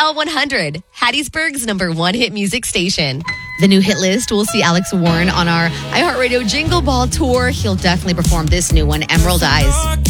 L100, Hattiesburg's #1 hit music station. The new hit list, we'll see Alex Warren on our iHeartRadio Jingle Ball tour. He'll definitely perform this new one, Emerald Eyes.